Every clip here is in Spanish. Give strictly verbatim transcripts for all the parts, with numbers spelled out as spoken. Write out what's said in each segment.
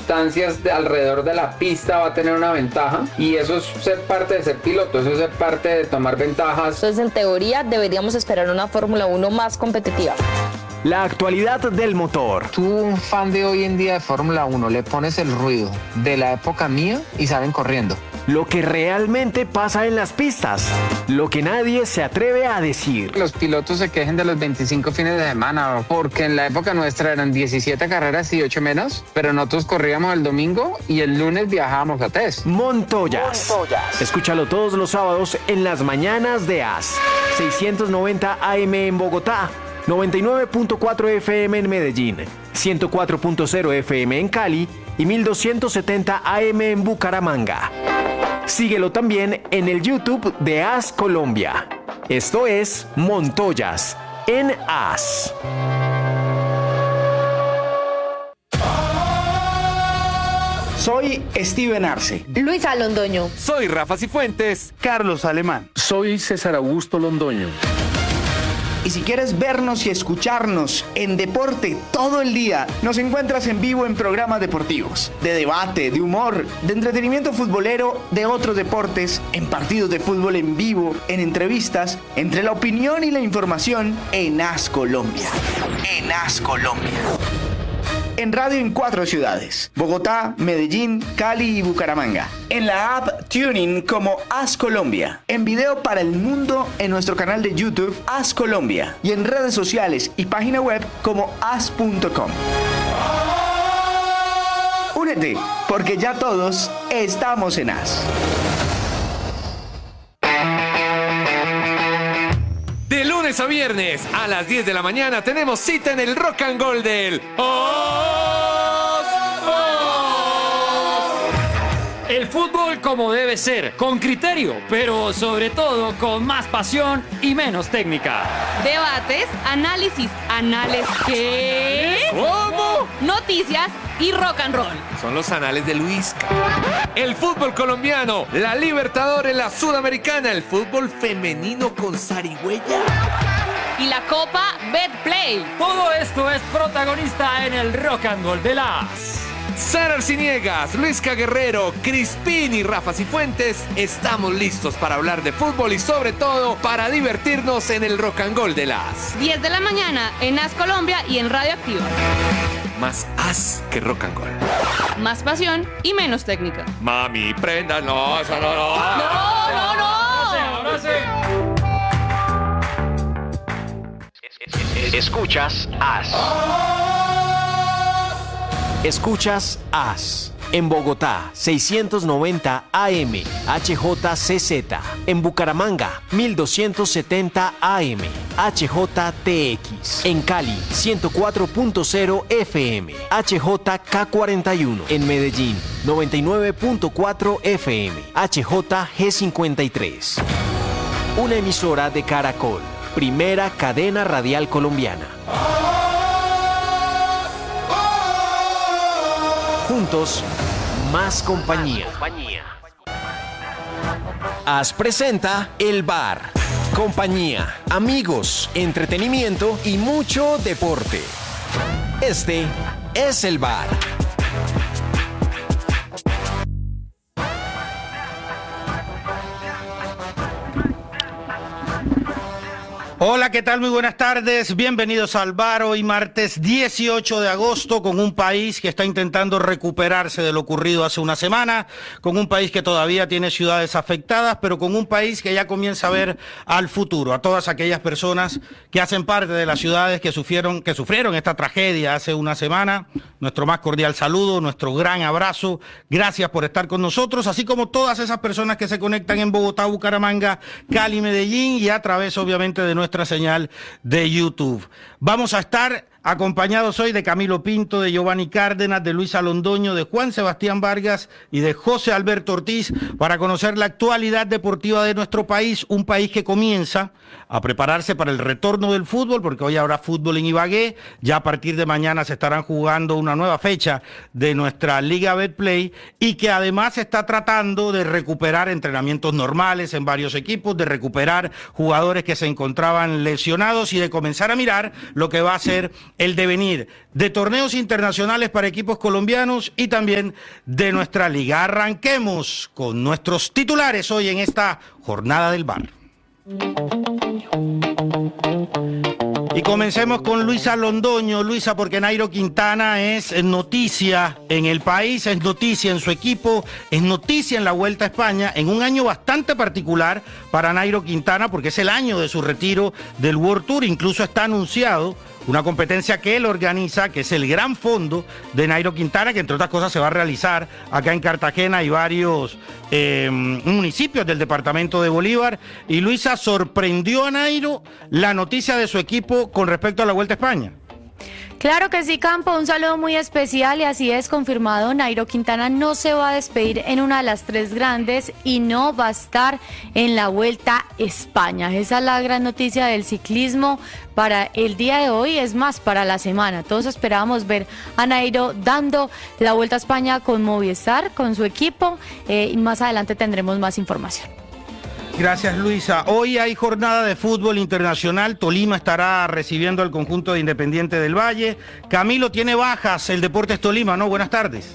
circunstancias de alrededor de la pista va a tener una ventaja, y eso es ser parte de ser piloto, eso es ser parte de tomar ventajas. Entonces, en teoría, deberíamos esperar una Fórmula uno más competitiva. La actualidad del motor. Tú, un fan de hoy en día de Fórmula uno, le pones el ruido de la época mía y salen corriendo. Lo que realmente pasa en las pistas. Lo que nadie se atreve a decir. Los pilotos se quejen de los veinticinco fines de semana, porque en la época nuestra eran diecisiete carreras y ocho menos, pero nosotros corríamos el domingo y el lunes viajábamos a test. Montoyas. Montoyas. Escúchalo todos los sábados en las mañanas de A S. seiscientos noventa A M en Bogotá, noventa y nueve punto cuatro F M en Medellín, ciento cuatro punto cero F M en Cali y mil doscientos setenta A M en Bucaramanga. Síguelo también en el YouTube de A S Colombia. Esto es Montoyas en A S. Soy Steven Arce. Luisa Londoño. Soy Rafa Cifuentes. Carlos Alemán. Soy César Augusto Londoño. Y si quieres vernos y escucharnos en deporte todo el día, nos encuentras en vivo en programas deportivos, de debate, de humor, de entretenimiento futbolero, de otros deportes, en partidos de fútbol en vivo, en entrevistas, entre la opinión y la información en A S Colombia. En A S Colombia. En radio en cuatro ciudades: Bogotá, Medellín, Cali y Bucaramanga. En la app TuneIn como A S Colombia. En video para el mundo en nuestro canal de YouTube A S Colombia. Y en redes sociales y página web como as punto com. Únete, porque ya todos estamos en A S. De lunes a viernes a las diez de la mañana tenemos cita en el Rock and Roll del Os, Os. El fútbol como debe ser, con criterio, pero sobre todo con más pasión y menos técnica. Debates, análisis, anales ¿qué? ¿Cómo? Noticias y rock and roll. Son los anales de Luisca. El fútbol colombiano, la Libertadores, la Sudamericana, el fútbol femenino con zarigüeya. Y la Copa Betplay. Todo esto es protagonista en el Rock and Roll de la A S. Sara Arciniegas, Luisca Guerrero, Crispín y Rafa Cifuentes estamos listos para hablar de fútbol y sobre todo para divertirnos en el Rock and Roll de la A S. diez de la mañana en A S Colombia y en Radio Activa. Más A S que Rock and Roll. Más pasión y menos técnica. Mami, prenda, no, eso no, no. No, no, no. Ahora sí, ahora sí. Escuchas A S. Escuchas A S. En Bogotá, seiscientos noventa A M, H J C Z. En Bucaramanga, mil doscientos setenta A M, H J T X. En Cali, ciento cuatro punto cero F M, H J K cuarenta y uno. En Medellín, noventa y nueve punto cuatro F M, H J G cincuenta y tres. Una emisora de Caracol, primera cadena radial colombiana. Juntos, más compañía. A S presenta El Bar. Compañía, amigos, entretenimiento y mucho deporte. Este es El Bar. Hola, ¿qué tal? Muy buenas tardes. Bienvenidos al Bar. Hoy martes dieciocho de agosto, con un país que está intentando recuperarse de lo ocurrido hace una semana, con un país que todavía tiene ciudades afectadas, pero con un país que ya comienza a ver al futuro, a todas aquellas personas que hacen parte de las ciudades que sufrieron, que sufrieron esta tragedia hace una semana. Nuestro más cordial saludo, nuestro gran abrazo. Gracias por estar con nosotros, así como todas esas personas que se conectan en Bogotá, Bucaramanga, Cali, Medellín y a través, obviamente, de nuestra señal de YouTube. Vamos a estar acompañados hoy de Camilo Pinto, de Giovanni Cárdenas, de Luisa Londoño, de Juan Sebastián Vargas y de José Alberto Ortiz para conocer la actualidad deportiva de nuestro país, un país que comienza a prepararse para el retorno del fútbol, porque hoy habrá fútbol en Ibagué, ya a partir de mañana se estarán jugando una nueva fecha de nuestra Liga Betplay y que además está tratando de recuperar entrenamientos normales en varios equipos, de recuperar jugadores que se encontraban lesionados y de comenzar a mirar lo que va a ser el devenir de torneos internacionales para equipos colombianos y también de nuestra liga. Arranquemos con nuestros titulares hoy en esta jornada del V A R. Y comencemos con Luisa Londoño. Luisa, porque Nairo Quintana es noticia en el país, es noticia en su equipo, es noticia en la Vuelta a España, en un año bastante particular para Nairo Quintana, porque es el año de su retiro del World Tour. Incluso está anunciado una competencia que él organiza, que es el Gran Fondo de Nairo Quintana, que entre otras cosas se va a realizar acá en Cartagena y varios eh, municipios del departamento de Bolívar. Y Luisa, sorprendió a Nairo la noticia de su equipo con respecto a la Vuelta a España. Claro que sí, Campo, un saludo muy especial y así es confirmado, Nairo Quintana no se va a despedir en una de las tres grandes y no va a estar en la Vuelta a España. Esa es la gran noticia del ciclismo para el día de hoy, es más, para la semana. Todos esperábamos ver a Nairo dando la Vuelta a España con Movistar, con su equipo, eh, y más adelante tendremos más información. Gracias, Luisa. Hoy hay jornada de fútbol internacional. Tolima estará recibiendo al conjunto de Independiente del Valle. Camilo, tiene bajas el Deportes Tolima, ¿no? Buenas tardes.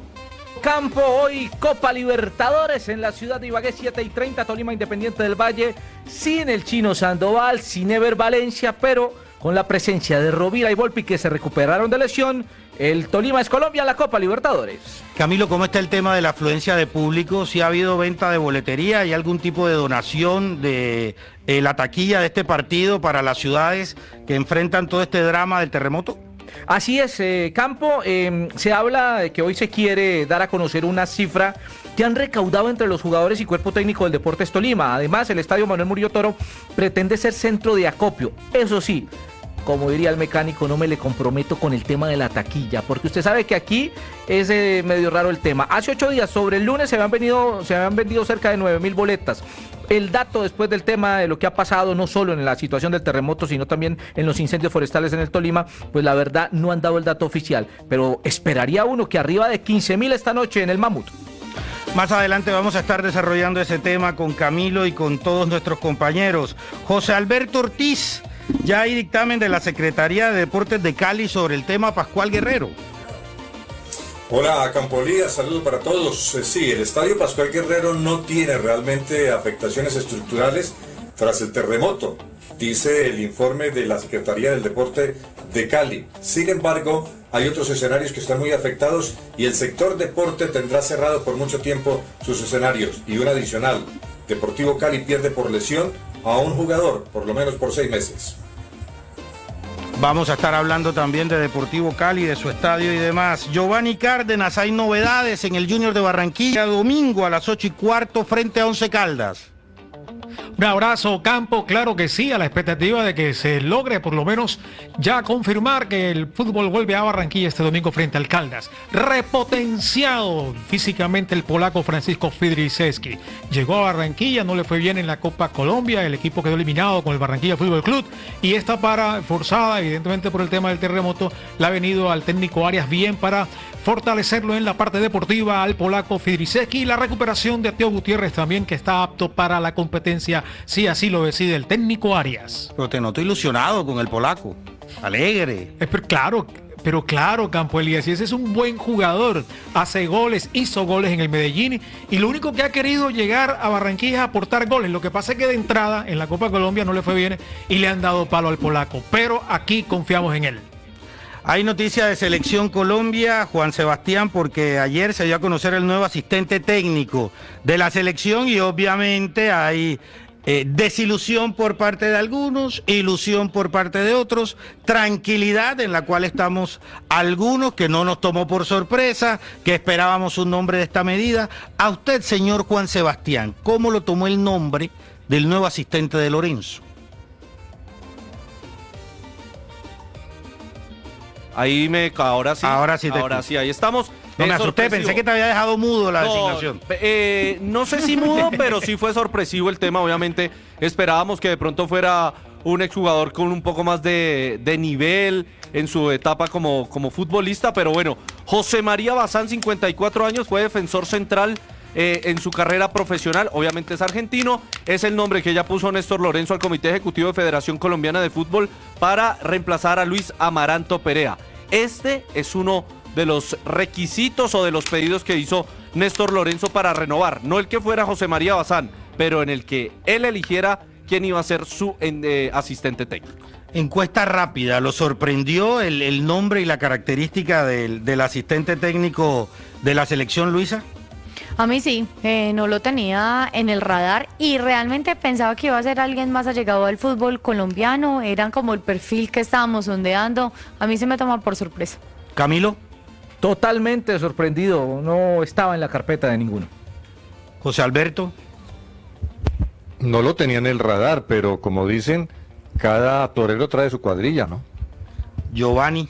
Campo, hoy Copa Libertadores en la ciudad de Ibagué, siete y treinta, Tolima Independiente del Valle, sin el Chino Sandoval, sin Ever Valencia, pero con la presencia de Rovira y Volpi, que se recuperaron de lesión. El Tolima es Colombia en la Copa Libertadores. Camilo, ¿cómo está el tema de la afluencia de público? ¿Si ha habido venta de boletería? ¿Hay algún tipo de donación de eh, la taquilla de este partido para las ciudades que enfrentan todo este drama del terremoto? Así es, eh, Campo, eh, se habla de que hoy se quiere dar a conocer una cifra que han recaudado entre los jugadores y cuerpo técnico del Deportes Tolima. Además, el Estadio Manuel Murillo Toro pretende ser centro de acopio. Eso sí, como diría el mecánico, no me le comprometo con el tema de la taquilla, porque usted sabe que aquí es eh, medio raro el tema. Hace ocho días, sobre el lunes, se habían, venido, se habían vendido cerca de nueve mil boletas. El dato después del tema de lo que ha pasado, no solo en la situación del terremoto, sino también en los incendios forestales en el Tolima, pues la verdad no han dado el dato oficial, pero esperaría uno que arriba de quince mil esta noche en el Mamut. Más adelante vamos a estar desarrollando ese tema con Camilo y con todos nuestros compañeros. José Alberto Ortiz, ya hay dictamen de la Secretaría de Deportes de Cali sobre el tema Pascual Guerrero. Hola, Campolida, saludos para todos. Sí, el Estadio Pascual Guerrero no tiene realmente afectaciones estructurales tras el terremoto, dice el informe de la Secretaría del Deporte de Cali. Sin embargo, hay otros escenarios que están muy afectados y el sector deporte tendrá cerrado por mucho tiempo sus escenarios. Y un adicional, Deportivo Cali pierde por lesión a un jugador, por lo menos por seis meses. Vamos a estar hablando también de Deportivo Cali, de su estadio y demás. Giovanni Cárdenas, hay novedades en el Junior de Barranquilla, domingo a las ocho y cuarto frente a Once Caldas. Un abrazo, Campo, claro que sí, a la expectativa de que se logre por lo menos ya confirmar que el fútbol vuelve a Barranquilla este domingo frente al Caldas. Repotenciado físicamente el polaco Francisco Fidriszewski. Llegó a Barranquilla, no le fue bien en la Copa Colombia, el equipo quedó eliminado con el Barranquilla Fútbol Club y esta para, forzada evidentemente por el tema del terremoto, le ha venido al técnico Arias bien para fortalecerlo en la parte deportiva al polaco Fidriszewski y la recuperación de Teo Gutiérrez también, que está apto para la competencia si así lo decide el técnico Arias. Pero te noto ilusionado con el polaco, alegre. Eh, pero claro, pero claro, Campo Elías, y ese es un buen jugador, hace goles, hizo goles en el Medellín y lo único que ha querido llegar a Barranquilla es aportar goles. Lo que pasa es que de entrada en la Copa Colombia no le fue bien y le han dado palo al polaco, pero aquí confiamos en él. Hay noticia de Selección Colombia, Juan Sebastián, porque ayer se dio a conocer el nuevo asistente técnico de la selección y obviamente hay eh, desilusión por parte de algunos, ilusión por parte de otros, tranquilidad en la cual estamos algunos, que no nos tomó por sorpresa, que esperábamos un nombre de esta medida. A usted, señor Juan Sebastián, ¿cómo lo tomó el nombre del nuevo asistente de Lorenzo? Ahí me, ahora sí. Ahora sí, te ahora escucho. sí, ahí estamos. No me Es asusté, sorpresivo. pensé que te había dejado mudo la No, designación. eh, no sé si mudo, pero sí fue sorpresivo el tema. Obviamente esperábamos que de pronto fuera un exjugador con un poco más de, de nivel en su etapa como, como futbolista, pero bueno, José María Bazán, cincuenta y cuatro años, fue defensor central eh, en su carrera profesional, obviamente es argentino, es el nombre que ya puso Néstor Lorenzo al Comité Ejecutivo de Federación Colombiana de Fútbol para reemplazar a Luis Amaranto Perea. Este es uno de los requisitos o de los pedidos que hizo Néstor Lorenzo para renovar, no el que fuera José María Bazán, pero en el que él eligiera quién iba a ser su eh, asistente técnico. Encuesta rápida, ¿lo sorprendió el, el nombre y la característica del, del asistente técnico de la selección, Luisa? A mí sí, eh, no lo tenía en el radar y realmente pensaba que iba a ser alguien más allegado al fútbol colombiano, eran como el perfil que estábamos sondeando, a mí se me toma por sorpresa. ¿Camilo? Totalmente sorprendido, no estaba en la carpeta de ninguno. José Alberto. No lo tenía en el radar, pero como dicen, cada torero trae su cuadrilla, ¿no? Giovanni.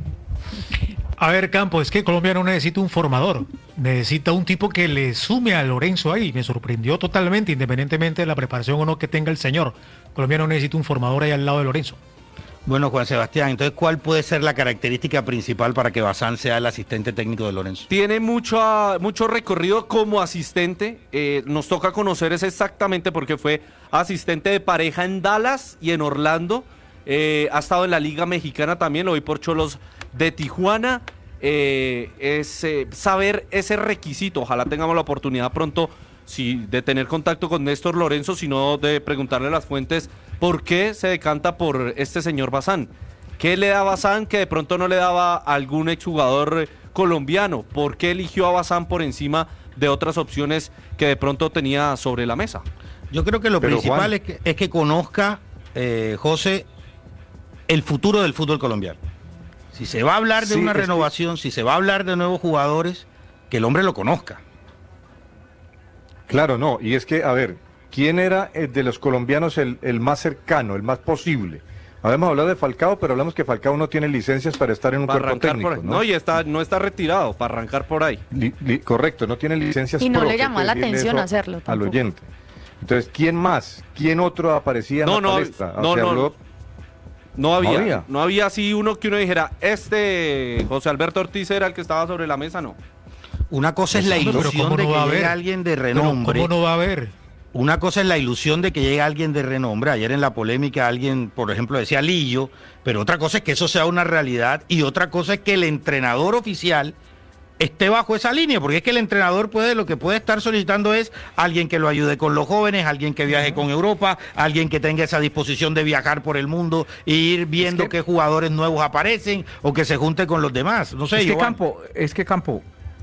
A ver, Campo, es que Colombia no necesita un formador, necesita un tipo que le sume a Lorenzo ahí. Me sorprendió totalmente, independientemente de la preparación o no que tenga el señor. Colombia no necesita un formador ahí al lado de Lorenzo. Bueno, Juan Sebastián, entonces, ¿cuál puede ser la característica principal para que Bazán sea el asistente técnico de Lorenzo? Tiene mucho, mucho recorrido como asistente, eh, nos toca conocer es exactamente porque fue asistente de pareja en Dallas y en Orlando, eh, ha estado en la Liga Mexicana también, lo vi por Cholos de Tijuana, eh, es eh, saber ese requisito, ojalá tengamos la oportunidad pronto sí, de tener contacto con Néstor Lorenzo, sino de preguntarle a las fuentes por qué se decanta por este señor Bazán. ¿Qué le da a Bazán que de pronto no le daba a algún exjugador colombiano? ¿Por qué eligió a Bazán por encima de otras opciones que de pronto tenía sobre la mesa? Yo creo que lo Pero, principal Juan... es, que, es que conozca, eh, José, el futuro del fútbol colombiano. Si se va a hablar de sí, una renovación, que... si se va a hablar de nuevos jugadores, que el hombre lo conozca. Claro, no, y es que, a ver, ¿quién era de los colombianos el, el más cercano, el más posible? Habíamos hablado de Falcao, pero hablamos que Falcao no tiene licencias para estar en un para cuerpo técnico, por, ¿no? No, y está, no está retirado, para arrancar por ahí. Li, li, correcto, no tiene licencias. Y no le llamó la atención hacerlo tampoco. Al oyente. Entonces, ¿quién más? ¿Quién otro aparecía en no, la no, palestra? No, no, habló... no, había, no había. No había así uno que uno dijera, este José Alberto Ortiz era el que estaba sobre la mesa, no. Una cosa es la ilusión de que llegue alguien de renombre. ¿Cómo no va a haber? Una cosa es la ilusión de que llegue alguien de renombre. Ayer en la polémica alguien, por ejemplo, decía Lillo, pero otra cosa es que eso sea una realidad y otra cosa es que el entrenador oficial esté bajo esa línea, porque es que el entrenador puede, lo que puede estar solicitando es alguien que lo ayude con los jóvenes, alguien que viaje con Europa, alguien que tenga esa disposición de viajar por el mundo e ir viendo es que, qué jugadores nuevos aparecen o que se junte con los demás. No sé, es que Giovanni. Campo, es que Campo.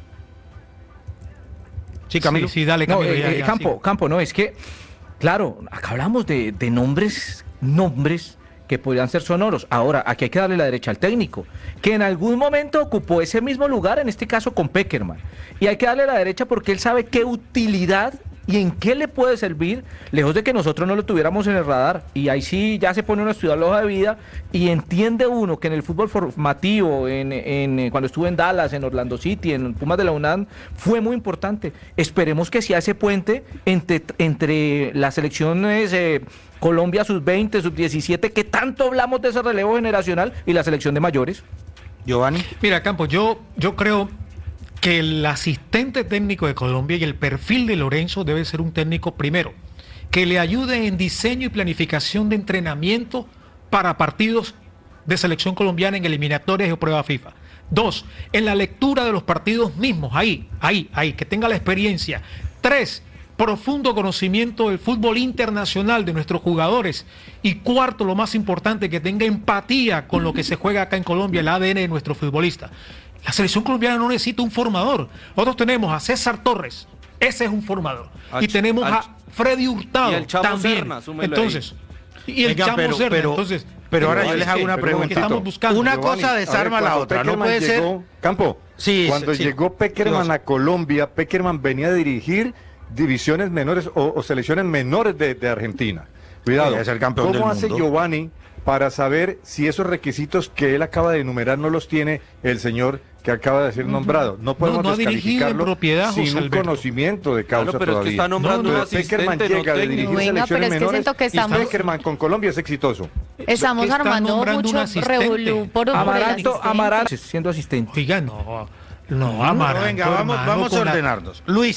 Sí, Camilo. Sí, sí, dale, Camilo. No, ya, eh, ya, Campo, sí. Campo, no, es que, claro, acá hablamos de, de nombres, nombres que podrían ser sonoros. Ahora, aquí hay que darle la derecha al técnico, que en algún momento ocupó ese mismo lugar, en este caso con Pekerman. Y hay que darle la derecha porque él sabe qué utilidad y en qué le puede servir, lejos de que nosotros no lo tuviéramos en el radar. Y ahí sí ya se pone uno a estudiar la hoja de vida y entiende uno que en el fútbol formativo, en, en, cuando estuvo en Dallas, en Orlando City, en Pumas de la UNAM, fue muy importante. Esperemos que sea ese puente entre, entre las selecciones eh, Colombia sub veinte, sub diecisiete, que tanto hablamos de ese relevo generacional, y la selección de mayores. Giovanni. Mira, Campos, yo, yo creo que el asistente técnico de Colombia y el perfil de Lorenzo debe ser un técnico primero, que le ayude en diseño y planificación de entrenamiento para partidos de selección colombiana en eliminatorias y prueba FIFA. Dos, en la lectura de los partidos mismos, ahí, ahí, ahí, que tenga la experiencia. Tres, profundo conocimiento del fútbol internacional de nuestros jugadores. Y cuarto, lo más importante, que tenga empatía con lo que se juega acá en Colombia, el A D N de nuestro futbolista. La selección colombiana no necesita un formador. Nosotros tenemos a César Torres, ese es un formador. Al, y tenemos al, a Freddy Hurtado y el Chamo también. Serna, entonces, ahí. y el Venga, Chamo pero, Serna, pero, entonces. Pero ahora yo les hago una pregunta. Estamos buscando. Una cosa desarma la otra. No puede ser. Campo, sí, cuando sí, llegó Pekerman sí, a Colombia, Pekerman venía a dirigir divisiones menores o, o selecciones menores de, de Argentina. Cuidado. Es el campeón ¿Cómo del hace mundo? Giovanni para saber si esos requisitos que él acaba de enumerar no los tiene el señor que acaba de ser nombrado? No podemos no, no descalificarlo propiedad, sin José un Alberto. conocimiento de causa claro, pero todavía. Es que está nombrando no, un asistente, Pekerman llega no de dirigir Venga, selecciones pero es que menores siento que estamos... y Pekerman con Colombia es exitoso. Estamos armando mucho revolú por, por Amaranto, Amaranto siendo asistente. Oiga, no, no, no Amaranto. Venga, vamos, vamos a ordenarnos. La... Luisa,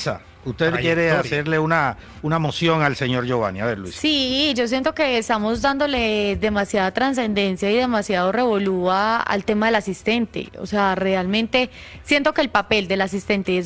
Usted quiere hacerle una, una moción al señor Giovanni. A ver, Luis. Sí, yo siento que estamos dándole demasiada trascendencia y demasiado revolúa al tema del asistente. O sea, realmente siento que el papel del asistente es